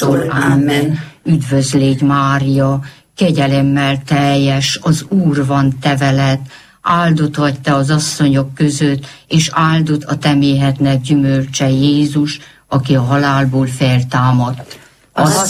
kortól. Amen. Üdvözl légy, Mária, kegyelemmel teljes, az Úr van te veled, áldott vagy te az asszonyok között, és áldott a te méhednek gyümölcse Jézus, aki a halálból feltámadt. Az